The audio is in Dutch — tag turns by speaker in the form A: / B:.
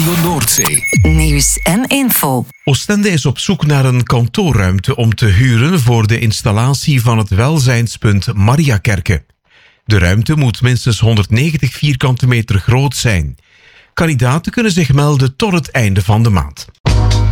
A: Radio Noordzee.
B: Nieuws en info.
C: Oostende is op zoek naar een kantoorruimte om te huren voor de installatie van het welzijnspunt Mariakerke. De ruimte moet minstens 190 vierkante meter groot zijn. Kandidaten kunnen zich melden tot het einde van de maand.